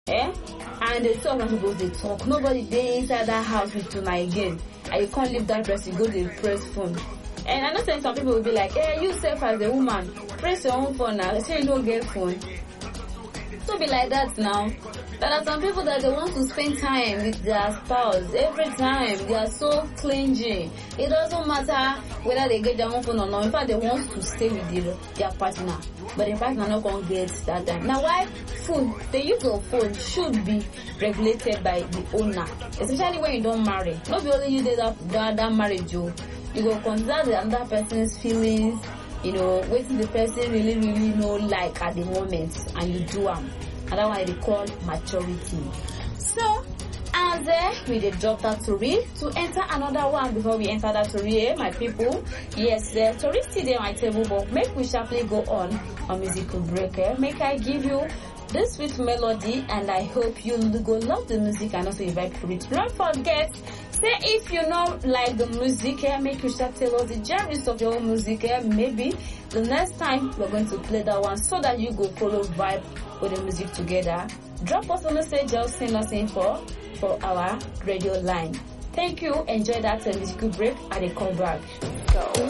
And the two of them suppose they talk. Nobody dey inside that house with una again, and you can't leave that person, go to the press phone. And I know some people will be like, hey, you self as a woman, press your own phone now. Say you don't get phone. Don't be like that now. There are some people that they want to spend time with their spouse every time. They are so clingy. It doesn't matter whether they get their own phone or not. In fact, they want to stay with their partner, but the partner not gonna get that time. Now, why phone? The use of phone should be regulated by the owner, especially when you don't marry. Not be only you did that marriage, you go consider the other person's feelings. You know, waiting the person really know like at the moment, and you do them. And that's why they call maturity. So, and we did drop that story to enter another one before we enter that story, my people. Yes, the story still there on my table, but make we sharply go on a musical break. Make I give you this sweet melody, and I hope you go love the music and also invite for it. Don't forget, say if you know like the music, make you start tell us the genres of your own music. Maybe the next time we're going to play that one so that you go follow vibe with the music together. Drop us a message or send us info for our radio line. Thank you. Enjoy that musical break and a come back. So.